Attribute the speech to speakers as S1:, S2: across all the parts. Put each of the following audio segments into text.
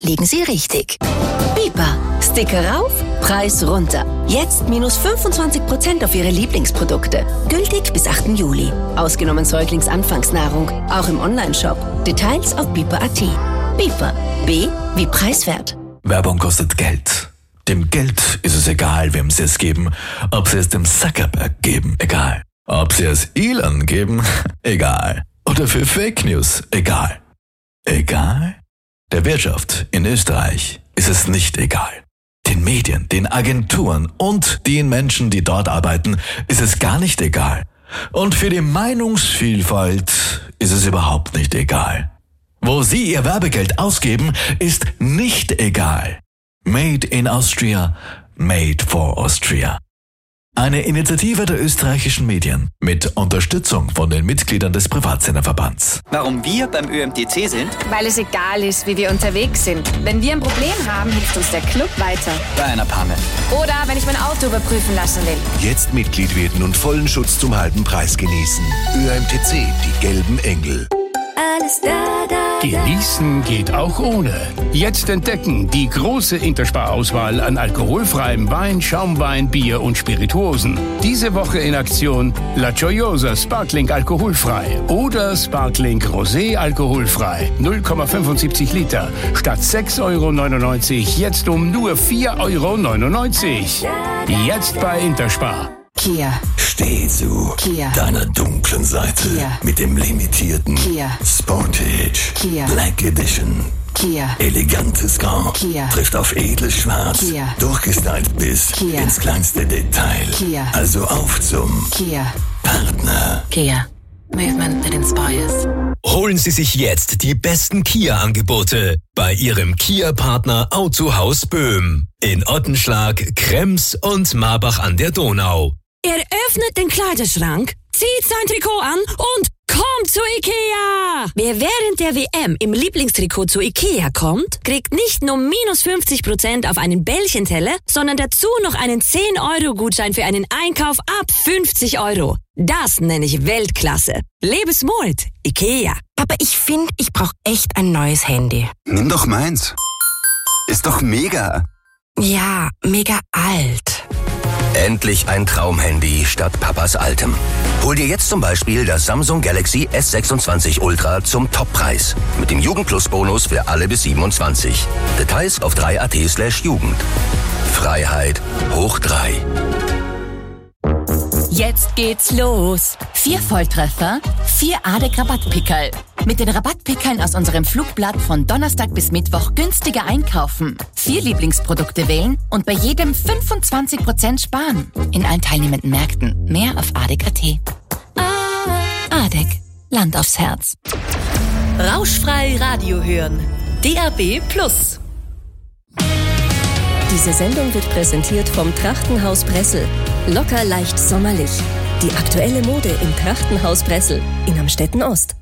S1: liegen Sie richtig. Biper. Sticker rauf, Preis runter. Jetzt minus 25% auf Ihre Lieblingsprodukte. Gültig bis 8. Juli. Ausgenommen Säuglingsanfangsnahrung. Auch im Onlineshop. Details auf biper.at. Biper. B wie preiswert.
S2: Werbung kostet Geld. Dem Geld ist es egal, wem Sie es geben. Ob Sie es dem Zuckerberg geben, egal. Ob Sie es Elon geben, egal. Oder für Fake News, egal. Egal? Der Wirtschaft in Österreich ist es nicht egal. Den Medien, den Agenturen und den Menschen, die dort arbeiten, ist es gar nicht egal. Und für die Meinungsvielfalt ist es überhaupt nicht egal. Wo Sie Ihr Werbegeld ausgeben, ist nicht egal. Made in Austria, made for Austria. Eine Initiative der österreichischen Medien mit Unterstützung von den Mitgliedern des Privatsenderverbands.
S3: Warum wir beim ÖMTC sind?
S4: Weil es egal ist, wie wir unterwegs sind. Wenn wir ein Problem haben, hilft uns der Club weiter.
S3: Bei einer Panne.
S4: Oder wenn ich mein Auto überprüfen lassen will.
S5: Jetzt Mitglied werden und vollen Schutz zum halben Preis genießen. ÖMTC, die gelben Engel.
S1: Alles da, da.
S6: Genießen geht auch ohne. Jetzt entdecken die große Interspar-Auswahl an alkoholfreiem Wein, Schaumwein, Bier und Spirituosen. Diese Woche in Aktion La Gioiosa Sparkling alkoholfrei oder Sparkling Rosé alkoholfrei. 0,75 Liter statt 6,99 € jetzt um nur 4,99 €. Jetzt bei Interspar.
S4: Kia.
S2: Steh zu
S4: Kia.
S2: deiner dunklen Seite
S4: Kia.
S2: mit dem limitierten
S4: Kia.
S2: Sportage
S4: Kia.
S2: Black Edition.
S4: Kia.
S2: Elegantes Grau
S4: Kia.
S2: trifft auf edles Schwarz,
S4: Kia.
S2: durchgestylt bis
S4: Kia.
S2: ins kleinste Detail.
S4: Kia.
S2: Also auf zum
S4: Kia.
S2: Partner.
S1: Kia. Movement that inspires.
S7: Holen Sie sich jetzt die besten Kia-Angebote bei Ihrem Kia-Partner Autohaus Böhm in Ottenschlag, Krems und Marbach an der Donau.
S1: Er öffnet den Kleiderschrank, zieht sein Trikot an und kommt zu Ikea! Wer während der WM im Lieblingstrikot zu Ikea kommt, kriegt nicht nur minus 50% auf einen Bällchenteller, sondern dazu noch einen 10-Euro-Gutschein für einen Einkauf ab 50 €. Das nenne ich Weltklasse. Lebe smart, Ikea.
S8: Aber ich finde, ich brauche echt ein neues Handy.
S9: Nimm doch meins. Ist doch mega.
S8: Ja, mega alt.
S10: Endlich ein Traumhandy statt Papas altem. Hol dir jetzt zum Beispiel das Samsung Galaxy S26 Ultra zum Toppreis. Mit dem Jugendplus-Bonus für alle bis 27. Details auf 3.at/Jugend. Freiheit hoch 3.
S11: Jetzt geht's los. 4 Volltreffer, 4 ADEC-Rabattpickerl. Mit den Rabattpickeln aus unserem Flugblatt von Donnerstag bis Mittwoch günstiger einkaufen. 4 Lieblingsprodukte wählen und bei jedem 25% sparen. In allen teilnehmenden Märkten. Mehr auf ADEC.at. ADEC. Land aufs Herz.
S12: Rauschfrei Radio hören. DAB+.
S13: Diese Sendung wird präsentiert vom Trachtenhaus Bressel. Locker leicht sommerlich. Die aktuelle Mode im Trachtenhaus Bressel in Amstetten Ost.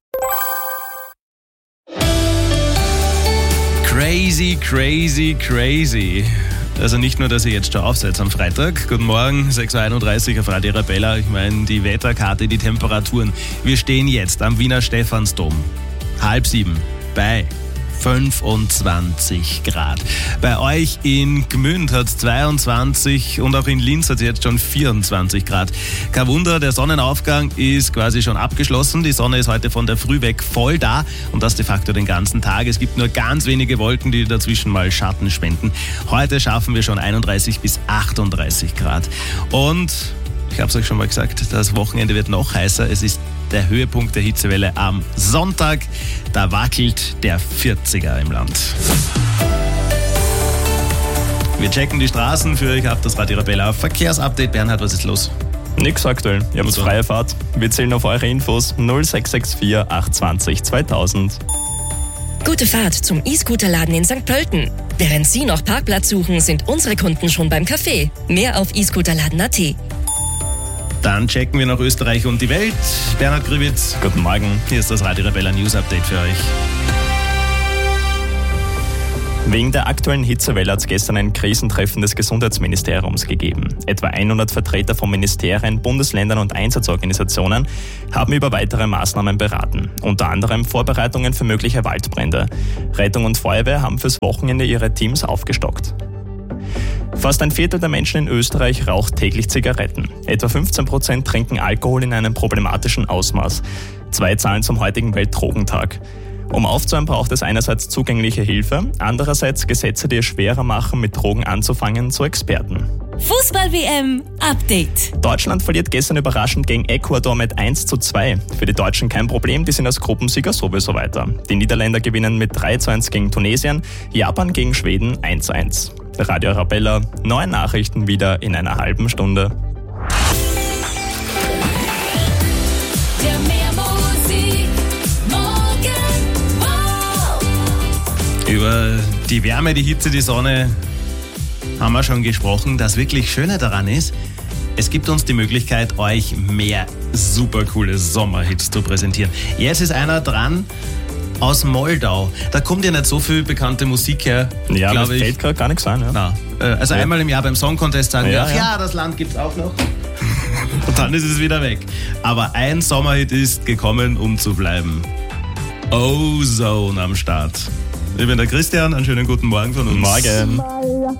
S14: Crazy, crazy, crazy. Also nicht nur, dass ihr jetzt schon aufseid am Freitag. Guten Morgen, 6.31 Uhr auf Radio Arabella. Ich meine, die Wetterkarte, die Temperaturen. Wir stehen jetzt am Wiener Stephansdom. 6:30 bei 25 Grad. Bei euch in Gmünd hat es 22 und auch in Linz hat es jetzt schon 24 Grad. Kein Wunder, der Sonnenaufgang ist quasi schon abgeschlossen. Die Sonne ist heute von der Früh weg voll da und das de facto den ganzen Tag. Es gibt nur ganz wenige Wolken, die dazwischen mal Schatten spenden. Heute schaffen wir schon 31 bis 38 Grad. Und ich habe es euch schon mal gesagt, das Wochenende wird noch heißer. Es ist der Höhepunkt der Hitzewelle am Sonntag. Da wackelt der 40er im Land. Wir checken die Straßen. Für euch habt das Radio Arabella Verkehrsupdate. Bernhard, was ist los?
S15: Nix aktuell. Ihr habt freie Fahrt. Wir zählen auf eure Infos 0664 820 2000.
S13: Gute Fahrt zum E-Scooter-Laden in St. Pölten. Während Sie noch Parkplatz suchen, sind unsere Kunden schon beim Café. Mehr auf e-Scooterladen.at.
S14: Dann checken wir noch Österreich und die Welt. Bernhard Grivitz.
S15: Guten Morgen.
S14: Hier ist das Radio Arabella News Update für euch.
S15: Wegen der aktuellen Hitzewelle hat es gestern ein Krisentreffen des Gesundheitsministeriums gegeben. Etwa 100 Vertreter von Ministerien, Bundesländern und Einsatzorganisationen haben über weitere Maßnahmen beraten. Unter anderem Vorbereitungen für mögliche Waldbrände. Rettung und Feuerwehr haben fürs Wochenende ihre Teams aufgestockt. Fast ein Viertel der Menschen in Österreich raucht täglich Zigaretten. Etwa 15% trinken Alkohol in einem problematischen Ausmaß. 2 Zahlen zum heutigen Weltdrogentag. Um aufzuhören, braucht es einerseits zugängliche Hilfe, andererseits Gesetze, die es schwerer machen, mit Drogen anzufangen, zu Experten.
S12: Fußball-WM-Update.
S15: Deutschland verliert gestern überraschend gegen Ecuador mit 1:2. Für die Deutschen kein Problem, die sind als Gruppensieger sowieso weiter. Die Niederländer gewinnen mit 3:1 gegen Tunesien, Japan gegen Schweden 1:1. Radio Arabella, neue Nachrichten wieder in einer halben Stunde.
S14: Über die Wärme, die Hitze, die Sonne haben wir schon gesprochen. Das wirklich Schöne daran ist, es gibt uns die Möglichkeit, euch mehr super coole Sommerhits zu präsentieren. Jetzt ist einer dran aus Moldau. Da kommt ja nicht so viel bekannte Musik her.
S15: Ja, mir fällt gerade gar nichts ein. Ja.
S14: Also einmal im Jahr beim Song Contest sagen wir,
S15: ja,
S14: das Land gibt's auch noch. Und dann ist es wieder weg. Aber ein Sommerhit ist gekommen, um zu bleiben. Ozone am Start. Ich bin der Christian, einen schönen guten Morgen von uns.
S15: Morgen.